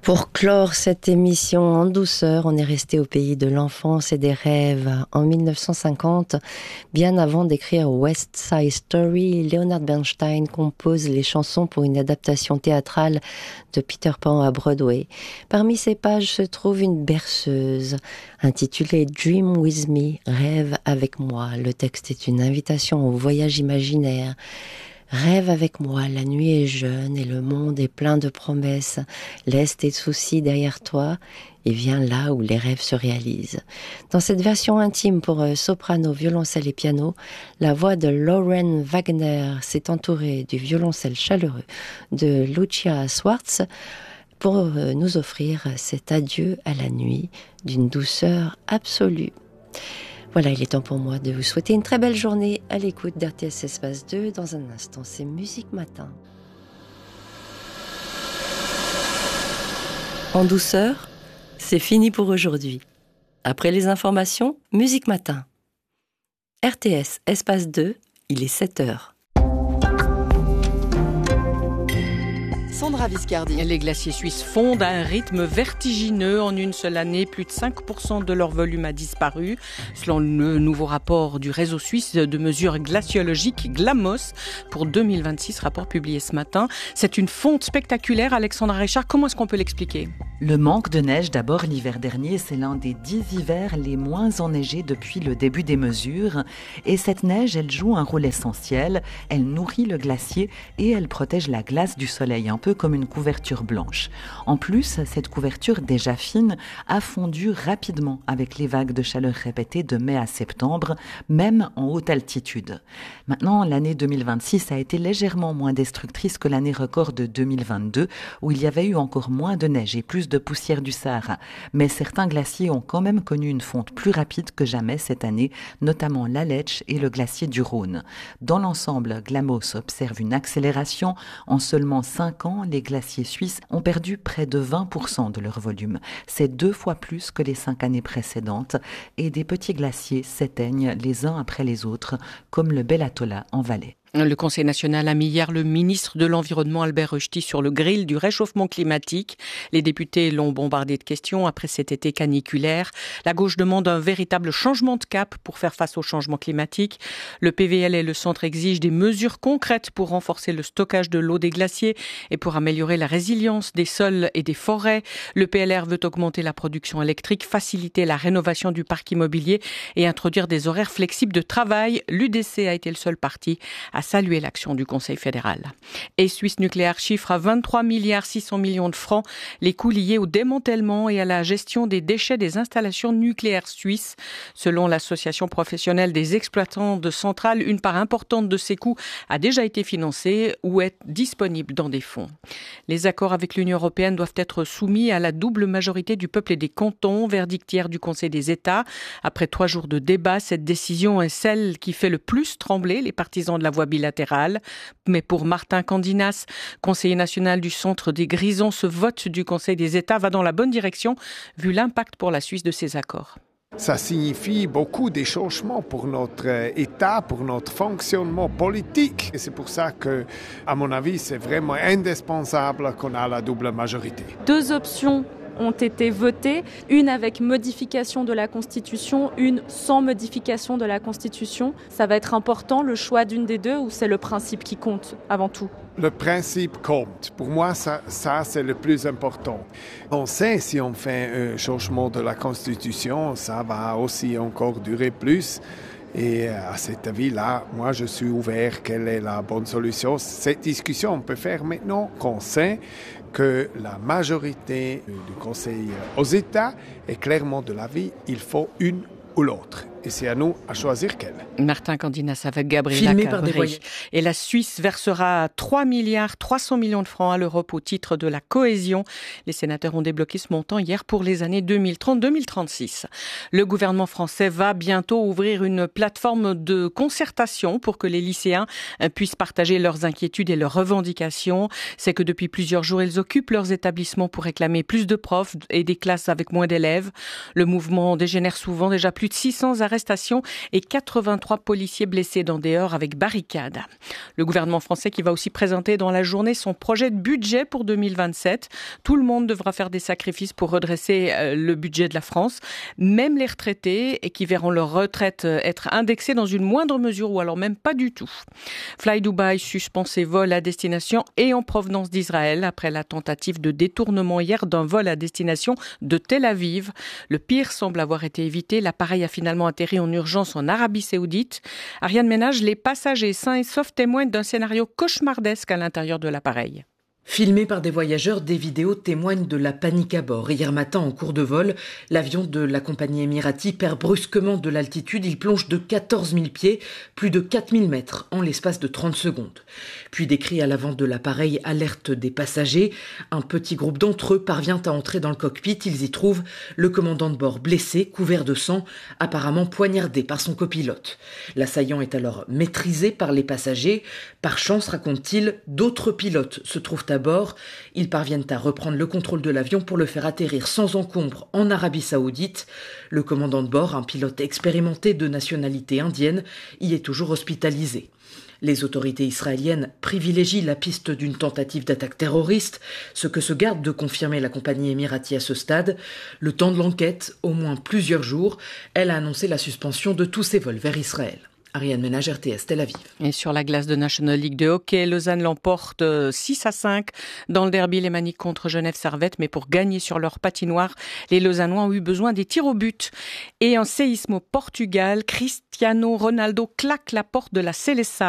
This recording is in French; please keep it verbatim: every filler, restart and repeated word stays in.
Pour clore cette émission en douceur, on est resté au pays de l'enfance et des rêves. En mille neuf cent cinquante, bien avant d'écrire West Side Story, Leonard Bernstein compose les chansons pour une adaptation théâtrale de Peter Pan à Broadway. Parmi ces pages se trouve une berceuse intitulée Dream With Me, rêve avec moi. Le texte est une invitation au voyage imaginaire. Rêve avec moi, la nuit est jeune et le monde est plein de promesses. Laisse tes soucis derrière toi et viens là où les rêves se réalisent. Dans cette version intime pour soprano, violoncelle et piano, la voix de Lauren Wagner s'est entourée du violoncelle chaleureux de Lucia Swartz pour nous offrir cet adieu à la nuit d'une douceur absolue. Voilà, il est temps pour moi de vous souhaiter une très belle journée à l'écoute d'R T S Espace deux. Dans un instant, c'est Musique Matin. En douceur, c'est fini pour aujourd'hui. Après les informations, Musique Matin. R T S Espace deux, il est sept heures. Sandra Viscardi. Les glaciers suisses fondent à un rythme vertigineux. En une seule année, plus de cinq pour cent de leur volume a disparu. Selon le nouveau rapport du réseau suisse de mesures glaciologiques GLAMOS pour deux mille vingt-six, rapport publié ce matin. C'est une fonte spectaculaire. Alexandra Richard, comment est-ce qu'on peut l'expliquer ? Le manque de neige, d'abord l'hiver dernier, c'est l'un des dix hivers les moins enneigés depuis le début des mesures. Et cette neige, elle joue un rôle essentiel. Elle nourrit le glacier et elle protège la glace du soleil, un peu comme une couverture blanche. En plus, cette couverture déjà fine a fondu rapidement avec les vagues de chaleur répétées de mai à septembre, même en haute altitude. Maintenant, l'année deux mille vingt-six a été légèrement moins destructrice que l'année record de deux mille vingt-deux, où il y avait eu encore moins de neige et plus de poussière du Sahara. Mais certains glaciers ont quand même connu une fonte plus rapide que jamais cette année, notamment l'Aletsch et le glacier du Rhône. Dans l'ensemble, GLAMOS observe une accélération. En seulement cinq ans, les glaciers suisses ont perdu près de vingt pour cent de leur volume. C'est deux fois plus que les cinq années précédentes et des petits glaciers s'éteignent les uns après les autres, comme le Bellatola en Valais. Le Conseil national a mis hier le ministre de l'Environnement Albert Rösti sur le grill du réchauffement climatique. Les députés l'ont bombardé de questions après cet été caniculaire. La gauche demande un véritable changement de cap pour faire face au changement climatique. Le P V L et le centre exigent des mesures concrètes pour renforcer le stockage de l'eau des glaciers et pour améliorer la résilience des sols et des forêts. Le P L R veut augmenter la production électrique, faciliter la rénovation du parc immobilier et introduire des horaires flexibles de travail. L'U D C a été le seul parti à saluer l'action du Conseil fédéral. Et Suisse Nucléaire chiffre à vingt-trois milliards six cents millions de francs les coûts liés au démantèlement et à la gestion des déchets des installations nucléaires suisses. Selon l'association professionnelle des exploitants de centrales, une part importante de ces coûts a déjà été financée ou est disponible dans des fonds. Les accords avec l'Union européenne doivent être soumis à la double majorité du peuple et des cantons, verdict hier du Conseil des États. Après trois jours de débat, cette décision est celle qui fait le plus trembler les partisans de la voie bilatérale. Mais pour Martin Candinas, conseiller national du Centre des Grisons, ce vote du Conseil des États va dans la bonne direction vu l'impact pour la Suisse de ces accords. Ça signifie beaucoup de changements pour notre État, pour notre fonctionnement politique. Et c'est pour ça que, à mon avis, c'est vraiment indispensable qu'on ait la double majorité. Deux options ont été votées, une avec modification de la Constitution, une sans modification de la Constitution. Ça va être important, le choix d'une des deux, ou c'est le principe qui compte avant tout ? Le principe compte. Pour moi, ça, ça, c'est le plus important. On sait, si on fait un changement de la Constitution, ça va aussi encore durer plus. Et à cet avis-là, moi, je suis ouvert. Quelle est la bonne solution? Cette discussion, on peut faire maintenant qu'on sait que la majorité du Conseil aux États est clairement de l'avis, il faut une ou l'autre. Et c'est à nous à choisir quelle. Martin Candinas avec Gabriela Cabré. Et la Suisse versera trois milliards trois cents millions de francs à l'Europe au titre de la cohésion. Les sénateurs ont débloqué ce montant hier pour les années deux mille trente à deux mille trente-six. Le gouvernement français va bientôt ouvrir une plateforme de concertation pour que les lycéens puissent partager leurs inquiétudes et leurs revendications. C'est que depuis plusieurs jours, ils occupent leurs établissements pour réclamer plus de profs et des classes avec moins d'élèves. Le mouvement dégénère souvent, déjà plus de six cents arrêts arrestations et quatre-vingt-trois policiers blessés dans des heurts avec barricades. Le gouvernement français qui va aussi présenter dans la journée son projet de budget pour deux mille vingt-sept. Tout le monde devra faire des sacrifices pour redresser le budget de la France, même les retraités et qui verront leur retraite être indexée dans une moindre mesure ou alors même pas du tout. Fly Dubai suspend ses vols à destination et en provenance d'Israël après la tentative de détournement hier d'un vol à destination de Tel Aviv. Le pire semble avoir été évité. L'appareil a finalement atterri en urgence en Arabie Saoudite. Ariane Ménage, les passagers sains et saufs témoignent d'un scénario cauchemardesque à l'intérieur de l'appareil. Filmés par des voyageurs, des vidéos témoignent de la panique à bord. Hier matin, en cours de vol, l'avion de la compagnie Emirati perd brusquement de l'altitude. Il plonge de quatorze mille pieds, plus de quatre mille mètres, en l'espace de trente secondes. Puis des cris à l'avant de l'appareil alertent des passagers. Un petit groupe d'entre eux parvient à entrer dans le cockpit. Ils y trouvent le commandant de bord blessé, couvert de sang, apparemment poignardé par son copilote. L'assaillant est alors maîtrisé par les passagers. Par chance, raconte-t-il, d'autres pilotes se trouvent à bord. Ils parviennent à reprendre le contrôle de l'avion pour le faire atterrir sans encombre en Arabie Saoudite. Le commandant de bord, un pilote expérimenté de nationalité indienne, y est toujours hospitalisé. Les autorités israéliennes privilégient la piste d'une tentative d'attaque terroriste, ce que se garde de confirmer la compagnie Emirati à ce stade. Le temps de l'enquête, au moins plusieurs jours, elle a annoncé la suspension de tous ses vols vers Israël. Ariane Ménage, R T S, Tel Aviv. Et sur la glace de National League de hockey, Lausanne l'emporte six à cinq dans le derby lémanique contre Genève-Servette. Mais pour gagner sur leur patinoire, les Lausannois ont eu besoin des tirs au but. Et en séisme au Portugal, Cristiano Ronaldo claque la porte de la Seleção.